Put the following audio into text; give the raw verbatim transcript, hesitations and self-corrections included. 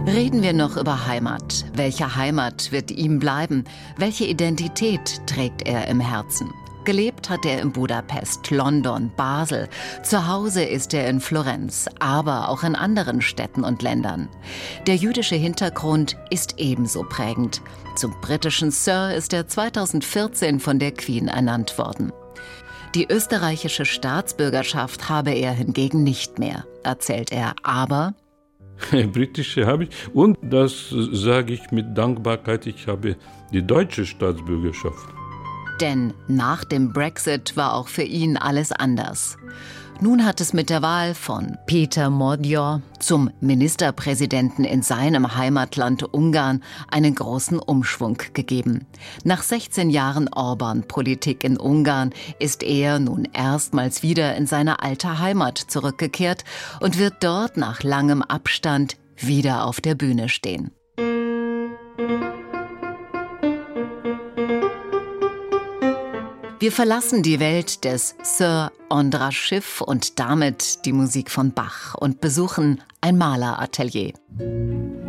Reden wir noch über Heimat. Welche Heimat wird ihm bleiben? Welche Identität trägt er im Herzen? Gelebt hat er in Budapest, London, Basel. Zu Hause ist er in Florenz, aber auch in anderen Städten und Ländern. Der jüdische Hintergrund ist ebenso prägend. Zum britischen Sir ist er zweitausendvierzehn von der Queen ernannt worden. Die österreichische Staatsbürgerschaft habe er hingegen nicht mehr, erzählt er, aber britische habe ich, und das sage ich mit Dankbarkeit, ich habe die deutsche Staatsbürgerschaft. Denn nach dem Brexit war auch für ihn alles anders. Nun hat es mit der Wahl von Peter Magyar zum Ministerpräsidenten in seinem Heimatland Ungarn einen großen Umschwung gegeben. Nach sechzehn Jahren Orbán-Politik in Ungarn ist er nun erstmals wieder in seine alte Heimat zurückgekehrt und wird dort nach langem Abstand wieder auf der Bühne stehen. Wir verlassen die Welt des Sir András Schiff und damit die Musik von Bach und besuchen ein Maleratelier.